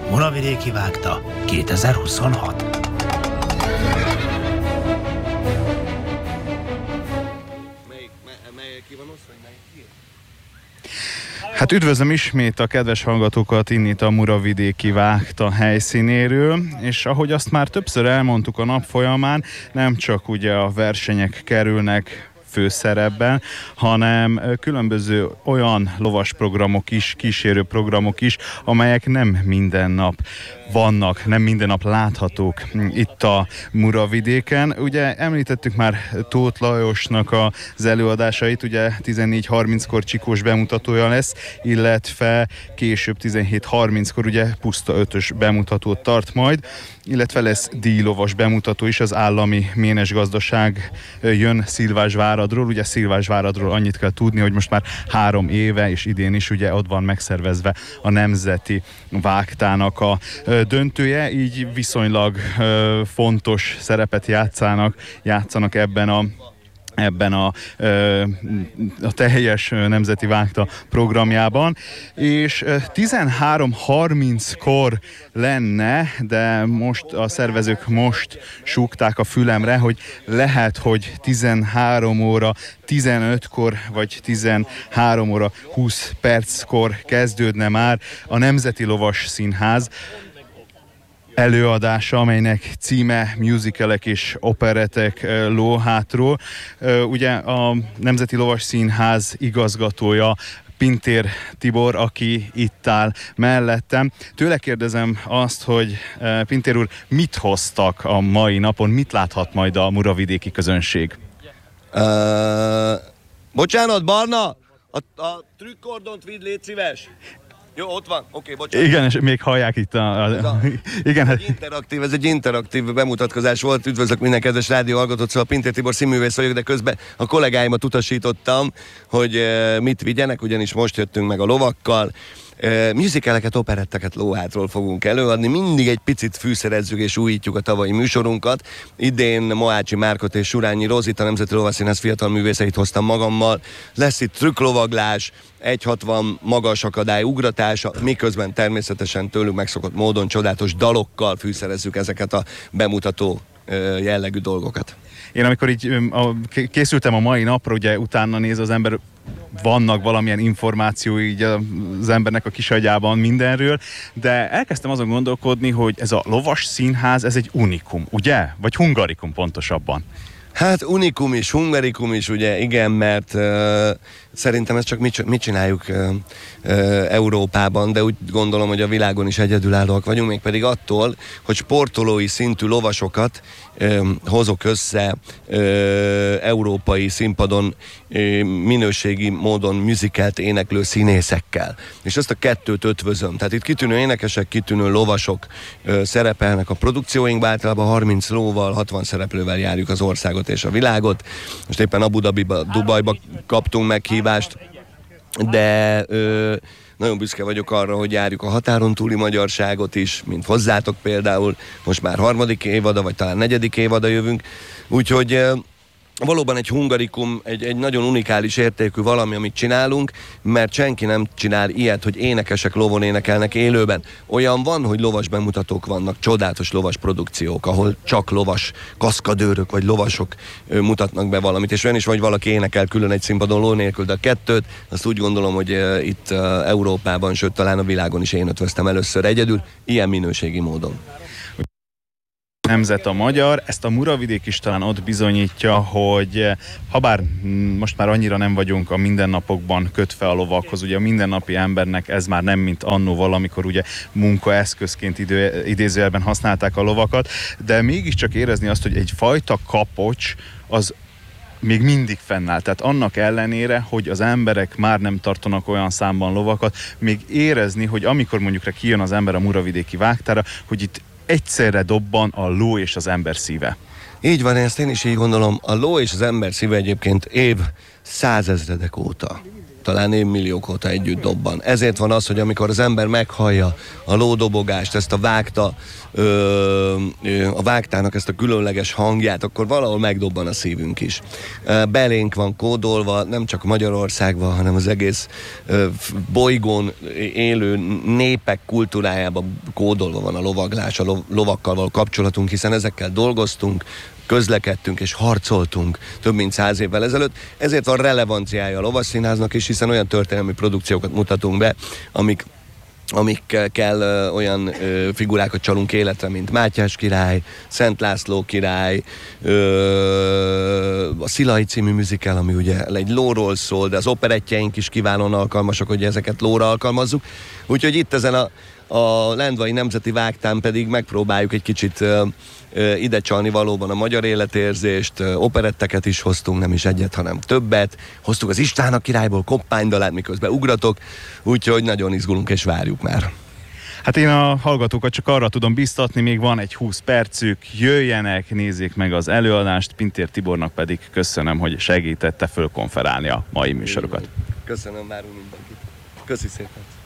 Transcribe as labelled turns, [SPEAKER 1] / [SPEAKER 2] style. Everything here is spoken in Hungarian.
[SPEAKER 1] Muravidéki Vágta 2026.
[SPEAKER 2] Hát üdvözlöm ismét a kedves hallgatókat innit a Muravidéki Vágta helyszínéről, és ahogy azt már többször elmondtuk a nap folyamán, nem csak ugye a versenyek kerülnek főszerepben, hanem különböző olyan lovas programok is, kísérő programok is, amelyek nem minden nap vannak, nem minden nap láthatók itt a Muravidéken. Ugye említettük már Tóth Lajosnak az előadásait, ugye 14:30-kor Csikós bemutatója lesz, illetve később 17:30-kor ugye Puszta 5-ös bemutatót tart majd, illetve lesz díjlovas bemutató is, az állami ménes gazdaság jön Szilvásváradról. Ugye Szilvásváradról annyit kell tudni, hogy most már 3 éve, és idén is ugye ott van megszervezve a Nemzeti Vágtának a döntője, így viszonylag fontos szerepet játszanak ebben a teljes Nemzeti Vágta programjában, és 13:30-kor lenne, de most a szervezők most súgták a fülemre, hogy lehet, hogy 13:15-kor vagy 13:20 kezdődne már a Nemzeti Lovas Színház előadása, amelynek címe Musicalek és operettek lóhátról. Ugye a Nemzeti Lovas Színház igazgatója Pintér Tibor, aki itt áll mellettem. Tőle kérdezem azt, hogy Pintér úr, mit hoztak a mai napon, mit láthat majd a muravidéki közönség?
[SPEAKER 3] Bocsánat, Barna! A trükkordont vidd, légy szíves! Jó, ott van. Oké, bocsánat.
[SPEAKER 2] Igen, és még hallják itt igen,
[SPEAKER 3] ez egy interaktív bemutatkozás volt. Üdvözlök minden kedves rádió hallgatót, szóval Pintér Tibor színművész vagyok, de közben a kollégáimat utasítottam, hogy mit vigyenek, ugyanis most jöttünk meg a lovakkal. Musicaleket, operetteket lóhátról fogunk előadni. Mindig egy picit fűszerezzük és újítjuk a tavalyi műsorunkat. Idén Mohácsi Márkot és Surányi Rozit, a Nemzeti Lovasszínház fiatal művészeit hoztam magammal. Lesz itt trükklovaglás, 1,60 magas akadály ugratása, miközben természetesen tőlük megszokott módon csodálatos dalokkal fűszerezzük ezeket a bemutató jellegű dolgokat.
[SPEAKER 2] Én amikor így készültem a mai napra, ugye utána néz az ember, vannak valamilyen információi így az embernek a kisagyában mindenről, de elkezdtem azon gondolkodni, hogy ez a lovas színház, ez egy unikum, ugye? Vagy hungarikum pontosabban.
[SPEAKER 3] Hát unikum is, hungarikum is, ugye, igen, mert szerintem ezt csak mit csináljuk Európában, de úgy gondolom, hogy a világon is egyedülállóak vagyunk, mégpedig attól, hogy sportolói szintű lovasokat hozok össze európai színpadon minőségi módon musicalt éneklő színészekkel. És ezt a kettőt ötvözöm. Tehát itt kitűnő énekesek, kitűnő lovasok szerepelnek a produkcióinkban, általában 30 lóval, 60 szereplővel járjuk az országot és a világot. Most éppen Abu Dubajba kaptunk meghívást, de nagyon büszke vagyok arra, hogy járjuk a határon túli magyarságot is, mint hozzátok például. Most már 3. évada, vagy talán 4. évada jövünk. Úgyhogy valóban egy hungarikum, egy nagyon unikális értékű valami, amit csinálunk, mert senki nem csinál ilyet, hogy énekesek lovon énekelnek élőben. Olyan van, hogy lovas bemutatók vannak, csodálatos lovas produkciók, ahol csak lovas kaszkadőrök vagy lovasok mutatnak be valamit, és olyan is, hogy valaki énekel külön egy színpadon ló nélkül, de a kettőt, azt úgy gondolom, hogy itt Európában, sőt talán a világon is én ötvöztem először egyedül, ilyen minőségi módon.
[SPEAKER 2] Nemzet a magyar, ezt a Muravidék is talán ott bizonyítja, hogy habár most már annyira nem vagyunk a mindennapokban kötve a lovakhoz, ugye a mindennapi embernek ez már nem mint annó valamikor ugye munkaeszközként idézőjelben használták a lovakat, de mégiscsak érezni azt, hogy egyfajta kapocs az még mindig fennáll. Tehát annak ellenére, hogy az emberek már nem tartanak olyan számban lovakat, még érezni, hogy amikor mondjuk kijön az ember a Muravidéki Vágtára, hogy itt egyszerre dobban a ló és az ember szíve.
[SPEAKER 3] Így van, ezt én is így gondolom. A ló és az ember szíve egyébként év 100 000 óta talán évmilliók óta együtt dobban. Ezért van az, hogy amikor az ember meghallja a lódobogást, ezt a vágtának ezt a különleges hangját, akkor valahol megdobban a szívünk is. Belénk van kódolva, nem csak Magyarországban, hanem az egész bolygón élő népek kultúrájában kódolva van a lovaglás, a lovakkal való kapcsolatunk, hiszen ezekkel dolgoztunk, közlekedtünk és harcoltunk több mint 100 évvel ezelőtt. Ezért van relevanciája a Lovasszínháznak is, hiszen olyan történelmi produkciókat mutatunk be, amikkel olyan figurákat csalunk életre, mint Mátyás király, Szent László király, a Szilai című musical, ami ugye egy lóról szól, de az operettjeink is kiválóan alkalmasak, hogy ezeket lóra alkalmazzuk. Úgyhogy itt ezen a Lendvai Nemzeti Vágtán pedig megpróbáljuk egy kicsit ide csalni valóban a magyar életérzést, operetteket is hoztunk, nem is egyet, hanem többet. Hoztuk az István a királyból koppánydalát, miközben ugratok, úgyhogy nagyon izgulunk és várjuk már.
[SPEAKER 2] Hát én a hallgatókat csak arra tudom biztatni, még van egy 20 percük, jöjjenek, nézzék meg az előadást, Pintér Tibornak pedig köszönöm, hogy segítette fölkonferálni a mai műsorokat.
[SPEAKER 3] Köszönöm, várunk mindenkit. Köszi szépen.